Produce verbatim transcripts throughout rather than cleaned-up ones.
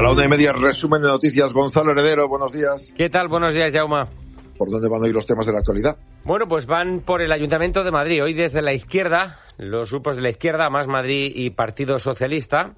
la una y media, resumen de noticias. Gonzalo Heredero, buenos días. ¿Qué tal? Buenos días, Jaume. ¿Por dónde van hoy los temas de la actualidad? Bueno, pues van por el Ayuntamiento de Madrid. Hoy desde la izquierda, los grupos de la izquierda, Más Madrid y Partido Socialista,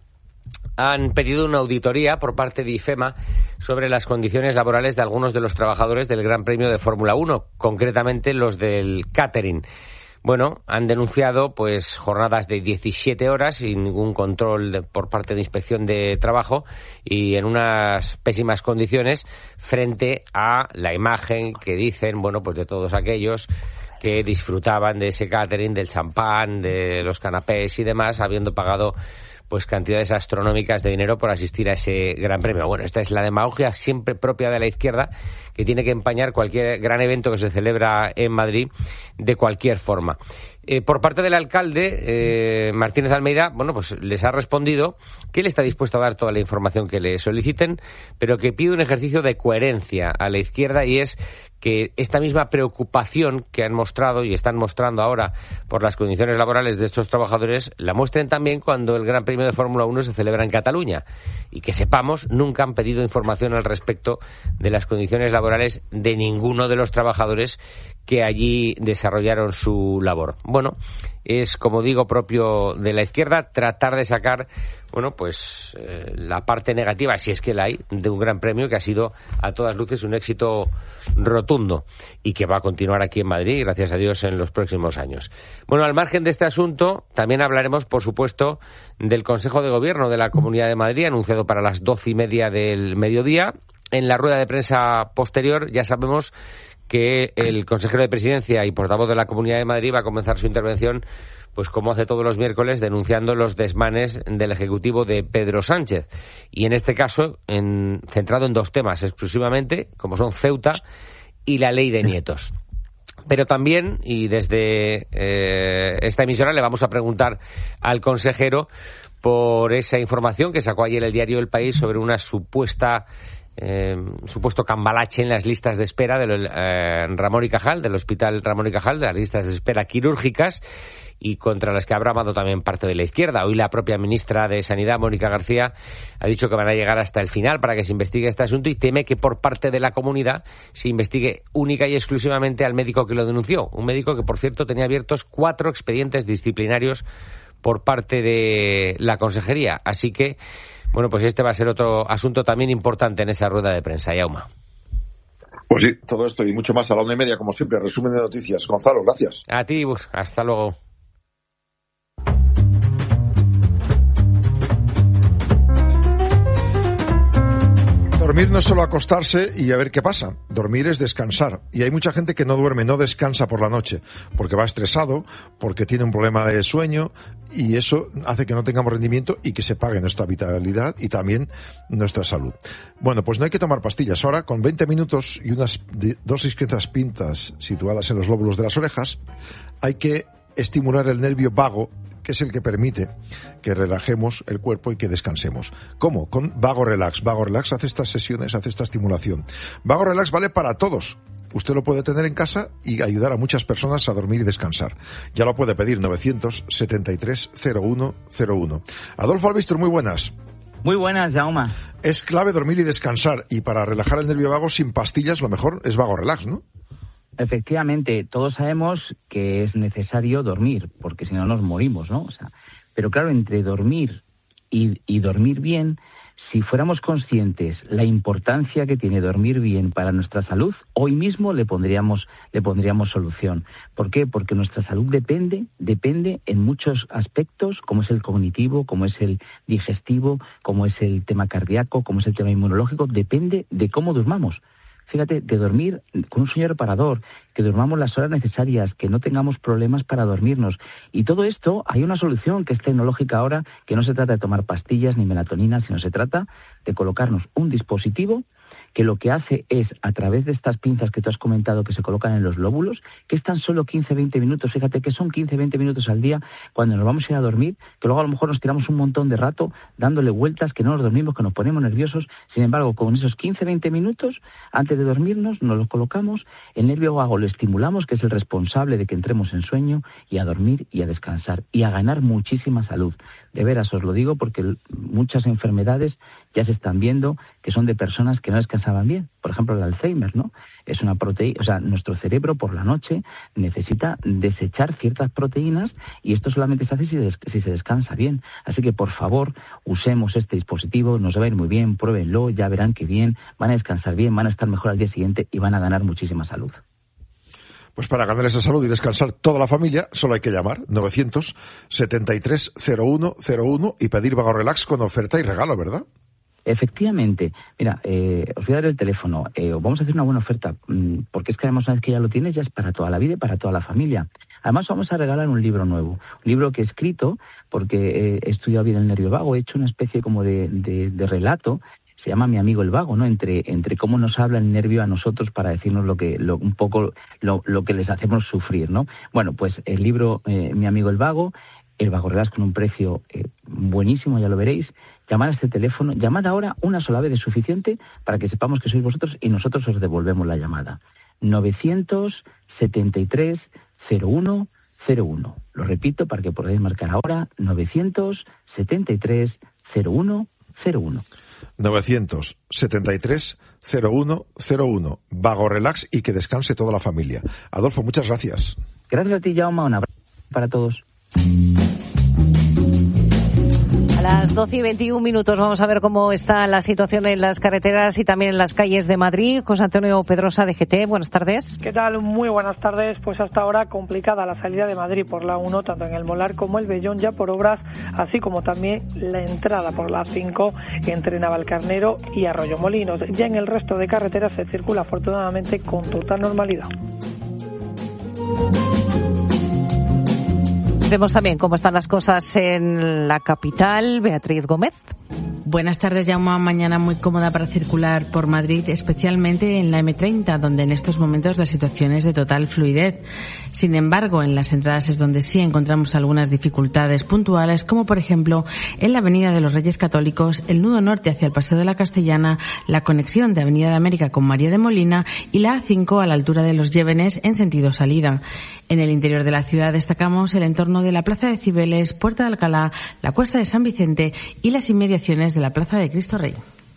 han pedido una auditoría por parte de IFEMA sobre las condiciones laborales de algunos de los trabajadores del Gran Premio de Fórmula uno, concretamente los del catering. Bueno, han denunciado pues jornadas de diecisiete horas sin ningún control de, por parte de Inspección de Trabajo y en unas pésimas condiciones frente a la imagen que dicen, bueno, pues de todos aquellos que disfrutaban de ese catering, del champán, de los canapés y demás, habiendo pagado pues cantidades astronómicas de dinero por asistir a ese Gran Premio. Bueno, esta es la demagogia siempre propia de la izquierda, que tiene que empañar cualquier gran evento que se celebra en Madrid de cualquier forma. Eh, por parte del alcalde, eh, Martínez Almeida, bueno, pues les ha respondido que él está dispuesto a dar toda la información que le soliciten, pero que pide un ejercicio de coherencia a la izquierda, y es que esta misma preocupación que han mostrado y están mostrando ahora por las condiciones laborales de estos trabajadores la muestren también cuando el Gran Premio de Fórmula uno se celebra en Cataluña, y que sepamos, nunca han pedido información al respecto de las condiciones laborales de ninguno de los trabajadores que allí desarrollaron su labor. Bueno, es, como digo, propio de la izquierda tratar de sacar, bueno, pues eh, la parte negativa, si es que la hay, de un Gran Premio que ha sido a todas luces un éxito rotundo y que va a continuar aquí en Madrid, gracias a Dios, en los próximos años. Bueno, al margen de este asunto, también hablaremos, por supuesto, del Consejo de Gobierno de la Comunidad de Madrid, anunciado para las doce y media del mediodía. En la rueda de prensa posterior ya sabemos que el consejero de Presidencia y portavoz de la Comunidad de Madrid va a comenzar su intervención, pues como hace todos los miércoles, denunciando los desmanes del Ejecutivo de Pedro Sánchez. Y en este caso, en, centrado en dos temas exclusivamente, como son Ceuta y la ley de nietos. Pero también, y desde eh, esta emisora le vamos a preguntar al consejero por esa información que sacó ayer el diario El País sobre una supuesta... Eh, supuesto cambalache en las listas de espera del eh, Ramón y Cajal, del Hospital Ramón y Cajal, de las listas de espera quirúrgicas, y contra las que ha bramado también parte de la izquierda. Hoy la propia ministra de Sanidad, Mónica García, ha dicho que van a llegar hasta el final para que se investigue este asunto, y teme que por parte de la comunidad se investigue única y exclusivamente al médico que lo denunció. Un médico que, por cierto, tenía abiertos cuatro expedientes disciplinarios por parte de la consejería. Así que, bueno, pues este va a ser otro asunto también importante en esa rueda de prensa, Jaume. Pues sí, todo esto y mucho más a la una y media, como siempre. Resumen de noticias. Gonzalo, gracias. A ti, hasta luego. Dormir no es solo acostarse y a ver qué pasa. Dormir es descansar. Y hay mucha gente que no duerme, no descansa por la noche, porque va estresado, porque tiene un problema de sueño, y eso hace que no tengamos rendimiento y que se pague nuestra vitalidad y también nuestra salud. Bueno, pues no hay que tomar pastillas. Ahora, con veinte minutos y unas dos discretas pinzas situadas en los lóbulos de las orejas, hay que estimular el nervio vago, que es el que permite que relajemos el cuerpo y que descansemos. ¿Cómo? Con Vago Relax. Vago Relax hace estas sesiones, hace esta estimulación. Vago Relax vale para todos. Usted lo puede tener en casa y ayudar a muchas personas a dormir y descansar. Ya lo puede pedir, novecientos setenta y tres cero uno cero uno. Adolfo Albistur, muy buenas. Muy buenas, Jaume. Es clave dormir y descansar, y para relajar el nervio vago sin pastillas lo mejor es Vago Relax, ¿no? Efectivamente, todos sabemos que es necesario dormir, porque si no nos morimos, ¿no? O sea, pero claro, entre dormir y, y dormir bien, si fuéramos conscientes la importancia que tiene dormir bien para nuestra salud, hoy mismo le pondríamos, le pondríamos solución. ¿Por qué? Porque nuestra salud depende, depende en muchos aspectos, como es el cognitivo, como es el digestivo, como es el tema cardíaco, como es el tema inmunológico, depende de cómo durmamos. Fíjate, de dormir con un sueño reparador, que durmamos las horas necesarias, que no tengamos problemas para dormirnos. Y todo esto, hay una solución que es tecnológica ahora, que no se trata de tomar pastillas ni melatonina, sino se trata de colocarnos un dispositivo que lo que hace es, a través de estas pinzas que tú has comentado que se colocan en los lóbulos, que es tan solo quince a veinte minutos, fíjate que son quince a veinte minutos al día cuando nos vamos a ir a dormir, que luego a lo mejor nos tiramos un montón de rato dándole vueltas, que no nos dormimos, que nos ponemos nerviosos. Sin embargo, con esos quince a veinte minutos, antes de dormirnos, nos los colocamos, el nervio vago lo estimulamos, que es el responsable de que entremos en sueño, y a dormir y a descansar, y a ganar muchísima salud. De veras, os lo digo porque muchas enfermedades ya se están viendo que son de personas que no descansaban bien. Por ejemplo, el Alzheimer, ¿no? Es una proteína, o sea, nuestro cerebro por la noche necesita desechar ciertas proteínas y esto solamente se hace si, des- si se descansa bien. Así que, por favor, usemos este dispositivo, nos va a ir muy bien, pruébenlo, ya verán que bien, van a descansar bien, van a estar mejor al día siguiente y van a ganar muchísima salud. Pues para ganar esa salud y descansar toda la familia, solo hay que llamar novecientos setenta y tres cero uno cero uno y pedir Vago Relax con oferta y regalo, ¿verdad? Efectivamente. Mira, eh, os voy a dar el teléfono. Eh, os vamos a hacer una buena oferta, mmm, porque es que además una vez que ya lo tienes, ya es para toda la vida y para toda la familia. Además vamos a regalar un libro nuevo, un libro que he escrito, porque eh, he estudiado bien el nervio vago, he hecho una especie como de, de, de relato. Se llama Mi amigo el vago, ¿no? Entre entre cómo nos habla el nervio a nosotros para decirnos lo que lo, un poco lo, lo que les hacemos sufrir, ¿no? Bueno, pues el libro eh, Mi amigo el vago, el Vago Relax con un precio eh, buenísimo, ya lo veréis. Llamad a este teléfono, llamad ahora, una sola vez es suficiente para que sepamos que sois vosotros y nosotros os devolvemos la llamada. novecientos setenta y tres cero uno cero uno. Lo repito para que podáis marcar ahora, novecientos setenta y tres cero uno cero uno. novecientos setenta y tres cero uno cero uno. Vago Relax y que descanse toda la familia. Adolfo, muchas gracias. Gracias a ti, Jaume. Un abrazo para todos. A las doce y veintiún minutos vamos a ver cómo está la situación en las carreteras y también en las calles de Madrid. José Antonio Pedrosa, de G T, buenas tardes. ¿Qué tal? Muy buenas tardes. Pues hasta ahora complicada la salida de Madrid por la uno, tanto en el Molar como el Vellón, ya por obras, así como también la entrada por la cinco entre Navalcarnero y Arroyomolinos. Ya en el resto de carreteras se circula afortunadamente con total normalidad. Vemos también cómo están las cosas en la capital. Beatriz Gómez. Buenas tardes, ya una mañana muy cómoda para circular por Madrid, especialmente en la eme treinta, donde en estos momentos la situación es de total fluidez. Sin embargo, en las entradas es donde sí encontramos algunas dificultades puntuales, como por ejemplo en la Avenida de los Reyes Católicos, el nudo norte hacia el Paseo de la Castellana, la conexión de Avenida de América con María de Molina y la A cinco a la altura de los Llévenes en sentido salida. En el interior de la ciudad destacamos el entorno de la Plaza de Cibeles, Puerta de Alcalá, la Cuesta de San Vicente y las inmediaciones de la Plaza de Cristo Rey.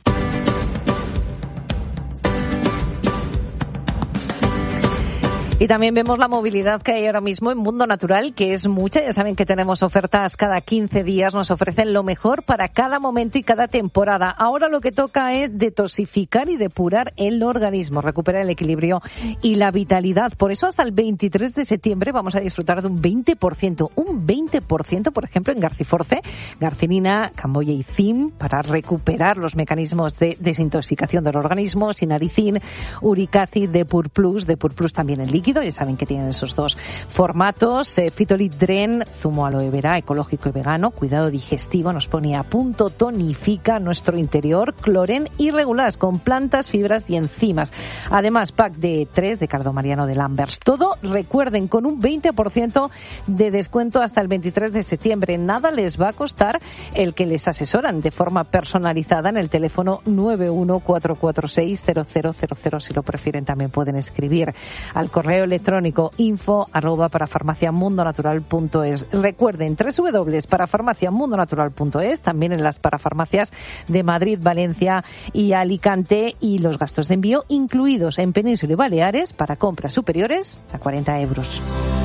Y también vemos la movilidad que hay ahora mismo en Mundo Natural, que es mucha. Ya saben que tenemos ofertas cada quince días, nos ofrecen lo mejor para cada momento y cada temporada. Ahora lo que toca es detoxificar y depurar el organismo, recuperar el equilibrio y la vitalidad. Por eso hasta el veintitrés de septiembre vamos a disfrutar de un veinte por ciento, un veinte por ciento, por ejemplo, en Garciforce, Garcinina, Camboya y Zim, para recuperar los mecanismos de desintoxicación del organismo, Sinaricin, Uricacid, Depur Plus, Depur Plus también en líquido. Ya saben que tienen esos dos formatos. Eh, Fitolit Dren, zumo aloe vera, ecológico y vegano, cuidado digestivo, nos pone a punto, tonifica nuestro interior, Cloren y Regulas con plantas, fibras y enzimas. Además, pack de tres de Cardo Mariano de Lambers. Todo, recuerden, con un veinte por ciento de descuento hasta el veintitrés de septiembre. Nada les va a costar el que les asesoran de forma personalizada en el teléfono nueve uno cuatro cuatro seis cero cero cero cero. Si lo prefieren, también pueden escribir al correo electrónico info arroba parafarmaciamundonatural.es. Recuerden, tres w w w punto parafarmaciamundonatural.es, también en las parafarmacias de Madrid, Valencia y Alicante, y los gastos de envío incluidos en Península y Baleares para compras superiores a cuarenta euros.